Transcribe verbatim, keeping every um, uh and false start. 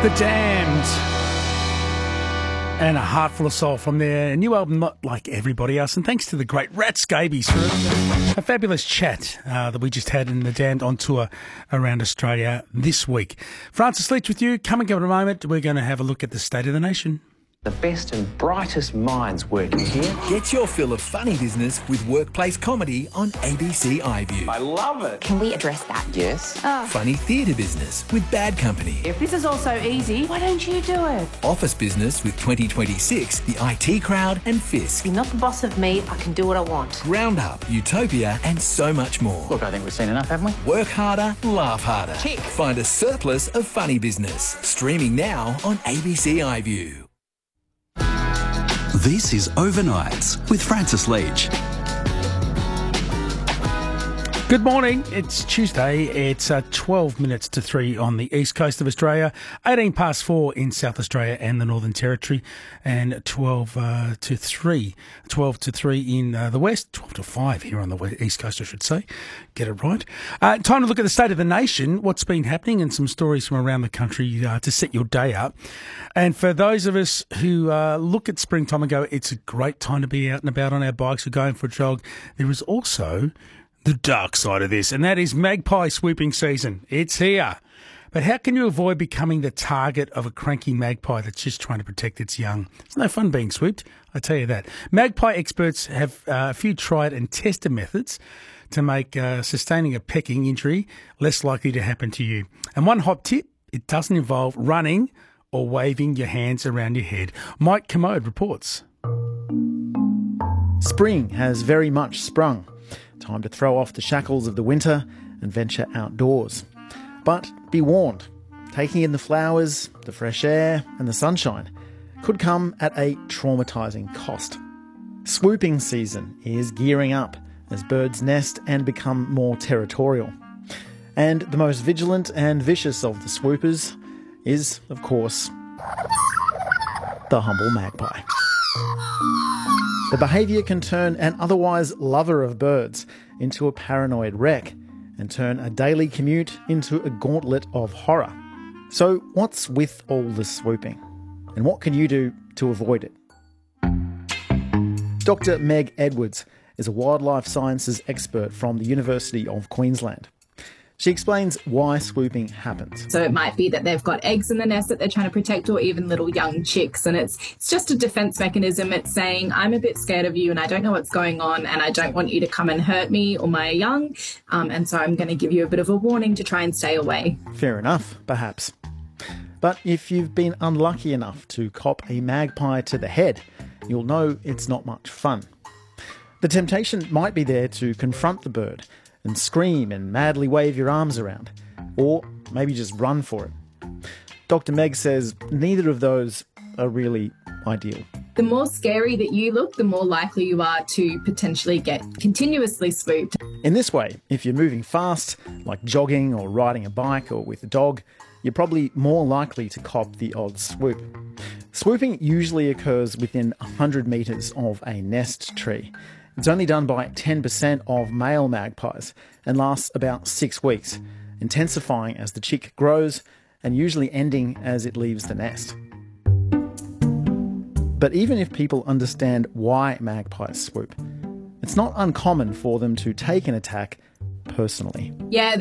The Damned. And A Heart Full of Soul from their new album, Not Like Everybody Else. And thanks to the great Rat Scabies for a, a fabulous chat uh, that we just had in The Damned on tour around Australia this week. Francis Leach with you. Coming up in a moment, we're going to have a look at the state of the nation. The best and brightest minds working here. Get your fill of funny business with workplace comedy on A B C iView. I love it. Can we address that? Yes. Oh. Funny theatre business with Bad Company. If this is all so easy, why don't you do it? Office business with twenty twenty-six, The I T Crowd and Fisk. You're not the boss of me, I can do what I want. Roundup, Utopia and so much more. Look, I think we've seen enough, haven't we? Work harder, laugh harder. Tick. Find a surplus of funny business. Streaming now on A B C iView. This is Overnights with Francis Leach. Good morning. It's Tuesday. It's uh, twelve minutes to three on the east coast of Australia, eighteen past four in South Australia and the Northern Territory, and twelve uh, to three, twelve to three in uh, the west, twelve to five here on the west, east coast, I should say. Get it right. Uh, time to look at the state of the nation, what's been happening, and some stories from around the country uh, to set your day up. And for those of us who uh, look at springtime and go, it's a great time to be out and about on our bikes or going for a jog, there is also the dark side of this, and that is magpie swooping season. It's here. But how can you avoid becoming the target of a cranky magpie that's just trying to protect its young? It's no fun being swooped, I tell you that. Magpie experts have uh, a few tried and tested methods to make uh, sustaining a pecking injury less likely to happen to you. And one hot tip, it doesn't involve running or waving your hands around your head. Mike Commode reports. Spring has very much sprung. Time to throw off the shackles of the winter and venture outdoors. But be warned, taking in the flowers, the fresh air and the sunshine could come at a traumatising cost. Swooping season is gearing up as birds nest and become more territorial. And the most vigilant and vicious of the swoopers is, of course, the humble magpie. The behaviour can turn an otherwise lover of birds into a paranoid wreck and turn a daily commute into a gauntlet of horror. So what's with all the swooping? And what can you do to avoid it? Doctor Meg Edwards is a wildlife sciences expert from the University of Queensland. She explains why swooping happens. So it might be that they've got eggs in the nest that they're trying to protect, or even little young chicks. And it's it's just a defence mechanism. It's saying, I'm a bit scared of you and I don't know what's going on and I don't want you to come and hurt me or my young. Um, and so I'm going to give you a bit of a warning to try and stay away. Fair enough, perhaps. But if you've been unlucky enough to cop a magpie to the head, you'll know it's not much fun. The temptation might be there to confront the bird and scream and madly wave your arms around, or maybe just run for it. Doctor Meg says neither of those are really ideal. The more scary that you look, the more likely you are to potentially get continuously swooped. In this way, if you're moving fast, like jogging or riding a bike or with a dog, you're probably more likely to cop the odd swoop. Swooping usually occurs within one hundred metres of a nest tree. It's only done by ten percent of male magpies and lasts about six weeks, intensifying as the chick grows and usually ending as it leaves the nest. But even if people understand why magpies swoop, it's not uncommon for them to take an attack personally. Yeah.